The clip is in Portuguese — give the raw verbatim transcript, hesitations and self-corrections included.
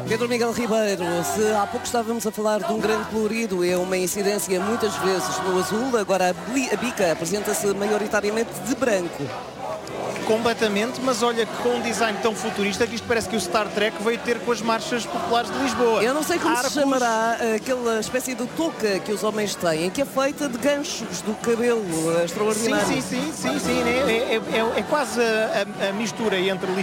Pedro Miguel Ribeiro, se há pouco estávamos a falar de um grande colorido, é uma incidência muitas vezes no azul, agora a, bli- a bica apresenta-se maioritariamente de branco. Completamente, mas olha que com um design tão futurista que isto parece que o Star Trek veio ter com as marchas populares de Lisboa. Eu não sei como Arcos. se chamará aquela espécie de touca que os homens têm, que é feita de ganchos do cabelo Sim, extraordinário. sim, sim, sim, sim. É, é, é, é quase a, a- a mistura entre